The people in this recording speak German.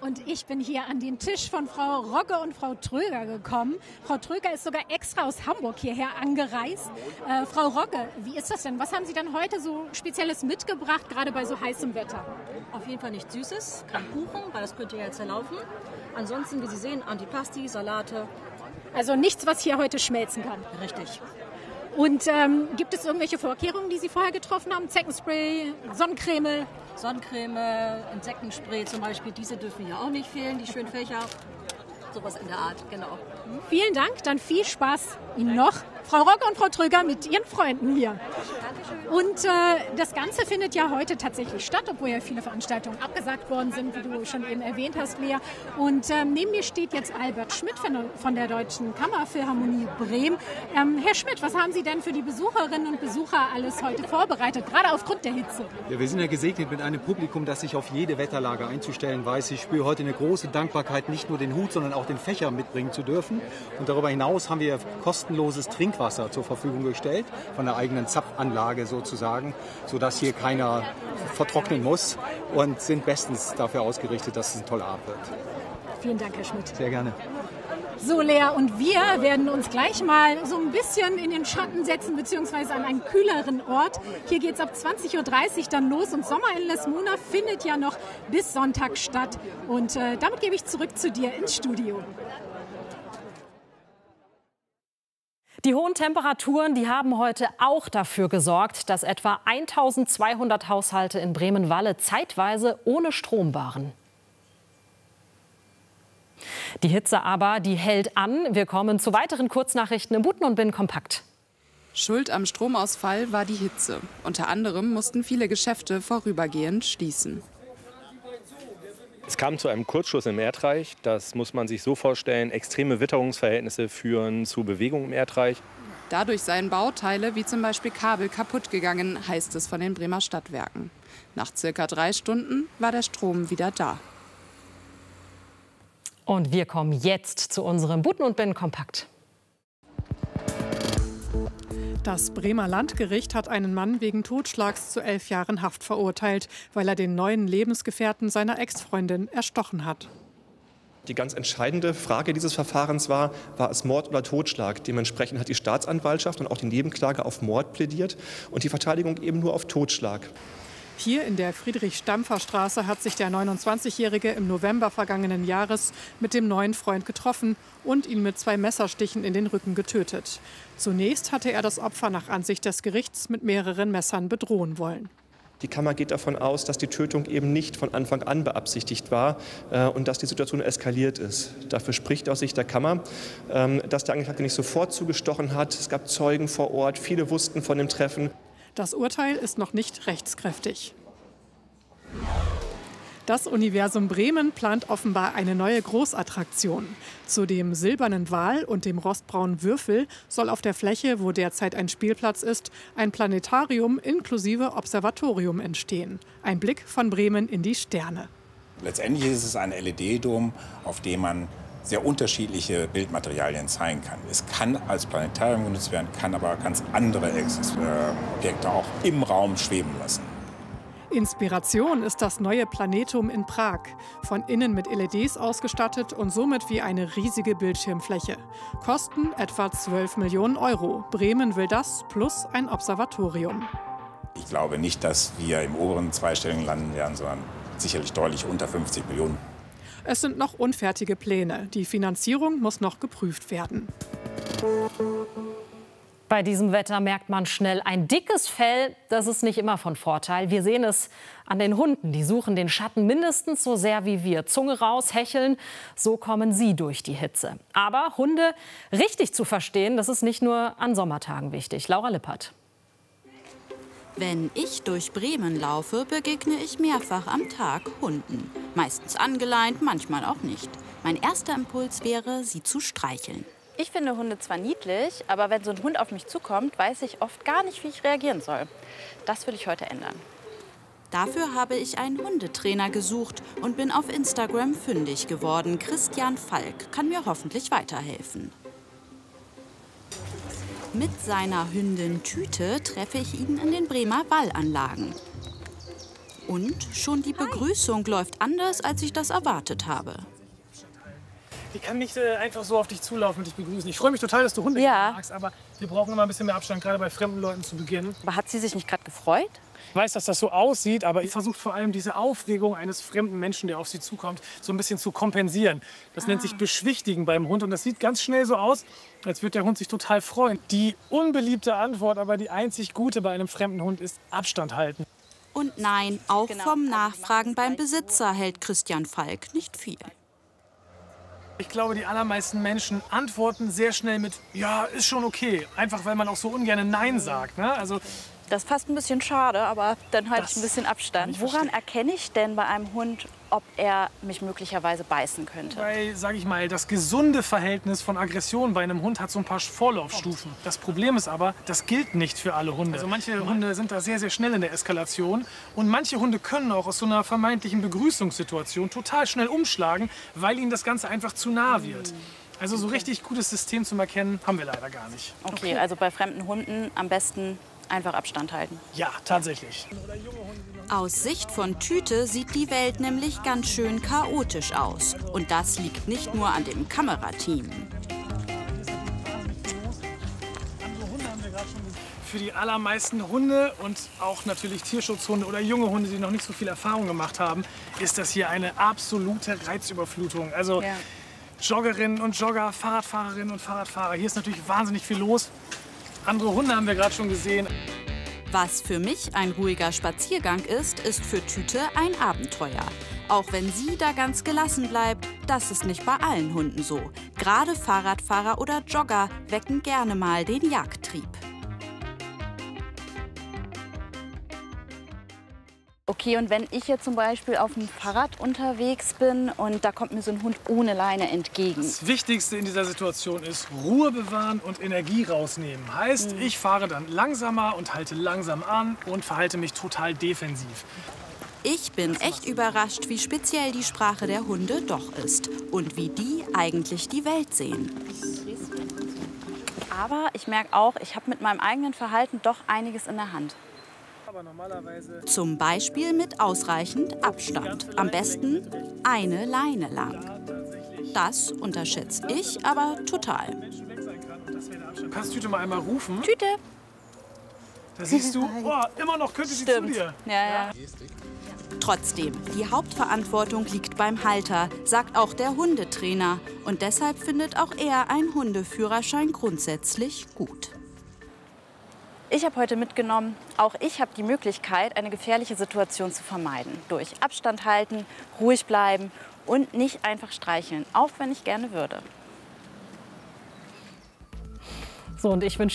Und ich bin hier an den Tisch von Frau Rogge und Frau Tröger gekommen. Frau Tröger ist sogar extra aus Hamburg hierher angereist. Frau Rogge, wie ist das denn? Was haben Sie denn heute so Spezielles mitgebracht, gerade bei so heißem Wetter? Auf jeden Fall nichts Süßes, kein Kuchen, weil das könnte ja jetzt zerlaufen. Ansonsten, wie Sie sehen, Antipasti, Salate. Also nichts, was hier heute schmelzen kann. Richtig. Und gibt es irgendwelche Vorkehrungen, die Sie vorher getroffen haben? Zeckenspray, Sonnencreme? Sonnencreme, Insektenspray zum Beispiel, diese dürfen hier auch nicht fehlen, die schönen Fächer. Sowas in der Art, genau. Vielen Dank, dann viel Spaß Ihnen noch. Frau Rogge und Frau Tröger mit Ihren Freunden hier. Und das Ganze findet ja heute tatsächlich statt, obwohl ja viele Veranstaltungen abgesagt worden sind, wie du schon eben erwähnt hast, Lea. Und neben mir steht jetzt Albert Schmidt von der Deutschen Kammerphilharmonie Bremen. Herr Schmidt, was haben Sie denn für die Besucherinnen und Besucher alles heute vorbereitet, gerade aufgrund der Hitze? Ja, wir sind ja gesegnet mit einem Publikum, das sich auf jede Wetterlage einzustellen weiß. Ich spüre heute eine große Dankbarkeit, nicht nur den Hut, sondern auch den Fächer mitbringen zu dürfen. Und darüber hinaus haben wir kostenloses Trinkwasser zur Verfügung gestellt, von der eigenen Zapfanlage sozusagen, sodass hier keiner vertrocknen muss, und sind bestens dafür ausgerichtet, dass es ein toller Abend wird. Vielen Dank, Herr Schmidt. Sehr gerne. So, Lea, und wir werden uns gleich mal so ein bisschen in den Schatten setzen, beziehungsweise an einen kühleren Ort. Hier geht es ab 20.30 Uhr dann los und Sommer in Les Mouna findet ja noch bis Sonntag statt. Und damit gebe ich zurück zu dir ins Studio. Die hohen Temperaturen, die haben heute auch dafür gesorgt, dass etwa 1200 Haushalte in Bremen-Walle zeitweise ohne Strom waren. Die Hitze aber, die hält an. Wir kommen zu weiteren Kurznachrichten im Buten und Bin kompakt. Schuld am Stromausfall war die Hitze. Unter anderem mussten viele Geschäfte vorübergehend schließen. Es kam zu einem Kurzschluss im Erdreich. Das muss man sich so vorstellen. Extreme Witterungsverhältnisse führen zu Bewegung im Erdreich. Dadurch seien Bauteile wie zum Beispiel Kabel kaputt gegangen, heißt es von den Bremer Stadtwerken. Nach circa 3 Stunden war der Strom wieder da. Und wir kommen jetzt zu unserem Buten und Bin kompakt. Das Bremer Landgericht hat einen Mann wegen Totschlags zu 11 Jahren Haft verurteilt, weil er den neuen Lebensgefährten seiner Ex-Freundin erstochen hat. Die ganz entscheidende Frage dieses Verfahrens war es Mord oder Totschlag? Dementsprechend hat die Staatsanwaltschaft und auch die Nebenklage auf Mord plädiert und die Verteidigung eben nur auf Totschlag. Hier in der Friedrich-Stampfer-Straße hat sich der 29-Jährige im November vergangenen Jahres mit dem neuen Freund getroffen und ihn mit 2 Messerstichen in den Rücken getötet. Zunächst hatte er das Opfer nach Ansicht des Gerichts mit mehreren Messern bedrohen wollen. Die Kammer geht davon aus, dass die Tötung eben nicht von Anfang an beabsichtigt war und dass die Situation eskaliert ist. Dafür spricht aus Sicht der Kammer, dass der Angeklagte nicht sofort zugestochen hat. Es gab Zeugen vor Ort, viele wussten von dem Treffen. Das Urteil ist noch nicht rechtskräftig. Das Universum Bremen plant offenbar eine neue Großattraktion. Zu dem silbernen Wal und dem rostbraunen Würfel soll auf der Fläche, wo derzeit ein Spielplatz ist, ein Planetarium inklusive Observatorium entstehen. Ein Blick von Bremen in die Sterne. Letztendlich ist es ein LED-Dom, auf dem man sehr unterschiedliche Bildmaterialien zeigen kann. Es kann als Planetarium genutzt werden, kann aber ganz andere Objekte auch im Raum schweben lassen. Inspiration ist das neue Planetum in Prag. Von innen mit LEDs ausgestattet und somit wie eine riesige Bildschirmfläche. Kosten etwa 12 Millionen Euro. Bremen will das plus ein Observatorium. Ich glaube nicht, dass wir im oberen zweistelligen landen werden, sondern sicherlich deutlich unter 50 Millionen. Es sind noch unfertige Pläne. Die Finanzierung muss noch geprüft werden. Bei diesem Wetter merkt man schnell, ein dickes Fell, das ist nicht immer von Vorteil. Wir sehen es an den Hunden. Die suchen den Schatten mindestens so sehr wie wir. Zunge raus, hecheln, so kommen sie durch die Hitze. Aber Hunde richtig zu verstehen, das ist nicht nur an Sommertagen wichtig. Laura Lippert. Wenn ich durch Bremen laufe, begegne ich mehrfach am Tag Hunden. Meistens angeleint, manchmal auch nicht. Mein erster Impuls wäre, sie zu streicheln. Ich finde Hunde zwar niedlich, aber wenn so ein Hund auf mich zukommt, weiß ich oft gar nicht, wie ich reagieren soll. Das will ich heute ändern. Dafür habe ich einen Hundetrainer gesucht und bin auf Instagram fündig geworden. Christian Falk kann mir hoffentlich weiterhelfen. Mit seiner Hündin Tüte treffe ich ihn in den Bremer Wallanlagen. Und schon die Begrüßung läuft anders, als ich das erwartet habe. Die kann nicht einfach so auf dich zulaufen und dich begrüßen. Ich freue mich total, dass du Hunde magst, aber wir brauchen immer ein bisschen mehr Abstand, gerade bei fremden Leuten zu Beginn. Aber hat sie sich nicht gerade gefreut? Ich weiß, dass das so aussieht, aber ich versuche vor allem diese Aufregung eines fremden Menschen, der auf sie zukommt, so ein bisschen zu kompensieren. Das nennt sich Beschwichtigen beim Hund und das sieht ganz schnell so aus, als würde der Hund sich total freuen. Die unbeliebte Antwort, aber die einzig gute bei einem fremden Hund ist Abstand halten. Und nein, auch vom Nachfragen beim Besitzer hält Christian Falk nicht viel. Ich glaube, die allermeisten Menschen antworten sehr schnell mit ja, ist schon okay. Einfach, weil man auch so ungern Nein sagt. Ne? Also, das ist fast ein bisschen schade, aber dann halte ich ein bisschen Abstand. Woran erkenne ich denn bei einem Hund, ob er mich möglicherweise beißen könnte? Weil, sage ich mal, das gesunde Verhältnis von Aggression bei einem Hund hat so ein paar Vorlaufstufen. Das Problem ist aber, das gilt nicht für alle Hunde. Also manche Hunde sind da sehr, sehr schnell in der Eskalation. Und manche Hunde können auch aus so einer vermeintlichen Begrüßungssituation total schnell umschlagen, weil ihnen das Ganze einfach zu nah wird. Also so richtig gutes System zum Erkennen haben wir leider gar nicht. Okay, also bei fremden Hunden am besten einfach Abstand halten. Ja, tatsächlich. Aus Sicht von Tüte sieht die Welt nämlich ganz schön chaotisch aus. Und das liegt nicht nur an dem Kamerateam. Für die allermeisten Hunde und auch natürlich Tierschutzhunde oder junge Hunde, die noch nicht so viel Erfahrung gemacht haben, ist das hier eine absolute Reizüberflutung. Also Joggerinnen und Jogger, Fahrradfahrerinnen und Fahrradfahrer. Hier ist natürlich wahnsinnig viel los. Andere Hunde haben wir gerade schon gesehen. Was für mich ein ruhiger Spaziergang ist, ist für Tüte ein Abenteuer. Auch wenn sie da ganz gelassen bleibt, das ist nicht bei allen Hunden so. Gerade Fahrradfahrer oder Jogger wecken gerne mal den Jagdtrieb. Okay, und wenn ich jetzt zum Beispiel auf dem Fahrrad unterwegs bin und da kommt mir so ein Hund ohne Leine entgegen. Das Wichtigste in dieser Situation ist Ruhe bewahren und Energie rausnehmen. Heißt, ich fahre dann langsamer und halte langsam an und verhalte mich total defensiv. Ich bin echt überrascht, wie speziell die Sprache der Hunde doch ist und wie die eigentlich die Welt sehen. Aber ich merke auch, ich habe mit meinem eigenen Verhalten doch einiges in der Hand. Zum Beispiel mit ausreichend Abstand. Am besten eine Leine lang. Das unterschätze ich aber total. Du kannst Tüte mal einmal rufen. Tüte! Da siehst du, oh, immer noch könnte sie zu dir. Ja. Trotzdem, die Hauptverantwortung liegt beim Halter, sagt auch der Hundetrainer. Und deshalb findet auch er einen Hundeführerschein grundsätzlich gut. Ich habe heute mitgenommen, auch ich habe die Möglichkeit, eine gefährliche Situation zu vermeiden. Durch Abstand halten, ruhig bleiben und nicht einfach streicheln, auch wenn ich gerne würde. So, und ich wünsche